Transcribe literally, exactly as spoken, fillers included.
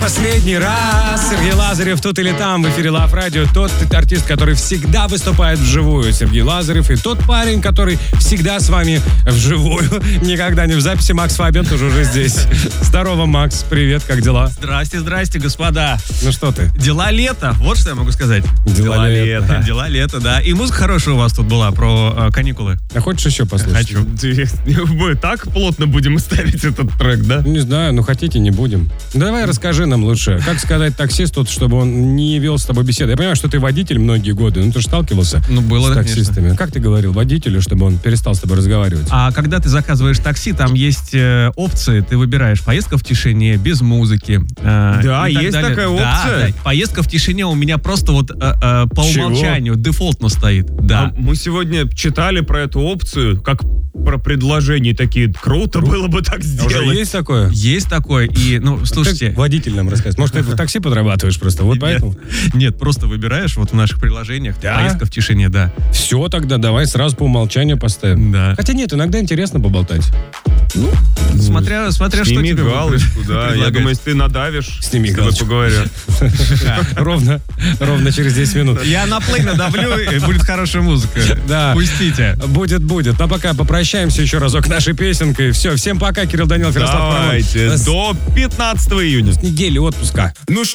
Последний раз Сергей Лазарев тут или там в эфире Love Radio. Тот артист, который всегда выступает вживую, Сергей Лазарев. И тот парень, который всегда с вами вживую, никогда не в записи. Макс Фабиан тоже уже здесь. Здорово, Макс, привет, как дела? Здрасте, здрасте, господа. Ну что ты? Дела лета, вот что я могу сказать. Дела лета. Дела лета, да. И музыка хорошая у вас тут была про э, каникулы. А хочешь еще послушать? Хочу. Мы так плотно будем ставить этот трек, да? Не знаю, ну хотите, не будем. Давай расскажи нам лучше, как сказать таксисту, чтобы он не вел с тобой беседу. Я понимаю, что ты водитель многие годы, ну ты же сталкивался ну, было, с таксистами. Конечно. Как ты говорил водителю, чтобы он перестал с тобой разговаривать? А когда ты заказываешь такси, там есть э, опции, ты выбираешь поездка в тишине, без музыки. Э, да, есть далее. такая да, опция? Да, поездка в тишине у меня просто вот э, э, по Чего? умолчанию, дефолтно стоит. Да. А мы сегодня читали про эту опцию, как про предложения такие. Круто было бы так сделать. Уже есть такое? Есть такое. И, ну, слушайте... Как водитель нам рассказать. Может, ты в такси подрабатываешь просто, вот Нет, поэтому? Нет, просто выбираешь вот в наших приложениях. Да? Поездка в тишине, да. Все, тогда давай сразу по умолчанию поставим. Да. Хотя нет, иногда интересно поболтать. Ну, смотря, смотря что Сними тебе галочку, да. Я предлагают. думаю, если ты надавишь, Сними с тобой галочку. поговорят. Ровно, ровно через десять минут. Я на плей надавлю, и будет хорошая музыка. Да. Пустите. Будет, будет. Но пока попрощаемся еще разок нашей песенкой. Все, всем пока, Кирилл Данилов, Ярослав Парамон. Давайте, С до пятнадцатого июня. недели отпуска. Ну